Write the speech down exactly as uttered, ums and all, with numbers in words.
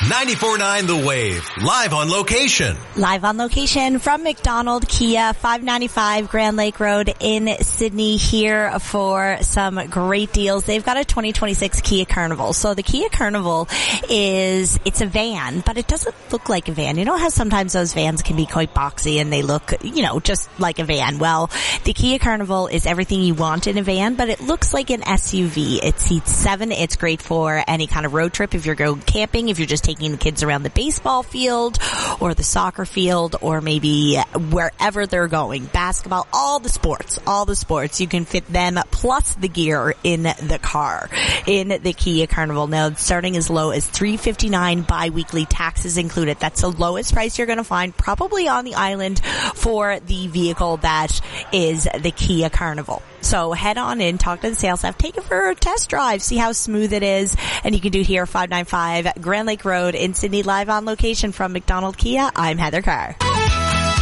ninety-four point nine The Wave, live on location. Live on location from McDonald Kia, five ninety-five Grand Lake Road in Sydney, here for some great deals. They've got a twenty twenty-six Kia Carnival. So the Kia Carnival is, it's a van, but it doesn't look like a van. You know how sometimes those vans can be quite boxy and they look, you know, just like a van. Well, the Kia Carnival is everything you want in a van, but it looks like an S U V. It seats seven. It's great for any kind of road trip. If you're going camping, if you're just taking the kids around the baseball field or the soccer field or maybe wherever they're going, basketball, all the sports, all the sports, you can fit them plus the gear in the car in the Kia Carnival. Now, starting as low as three hundred fifty-nine dollars bi-weekly, taxes included. That's the lowest price you're going to find probably on the island for the vehicle that is the Kia Carnival. So head on in, talk to the sales staff, take it for a test drive, see how smooth it is. And you can do it here, five ninety-five Grand Lake Road in Sydney, live on location from McDonald Kia. I'm Heather Carr.